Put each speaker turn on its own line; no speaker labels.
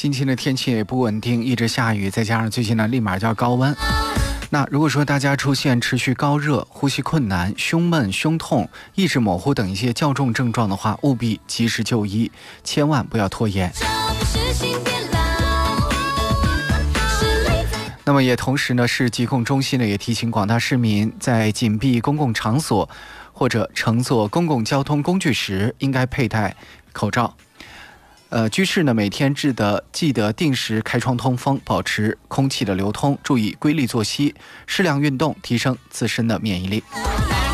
近期的天气也不稳定，一直下雨，再加上最近呢立马就要高温。那如果说大家出现持续高热、呼吸困难、胸闷、胸痛、意识模糊等一些较重症状的话，务必及时就医，千万不要拖延。那么也同时呢，市疾控中心呢也提醒广大市民，在紧闭公共场所或者乘坐公共交通工具时，应该佩戴口罩。居室呢每天记得定时开窗通风，保持空气的流通，注意规律作息，适量运动，提升自身的免疫力。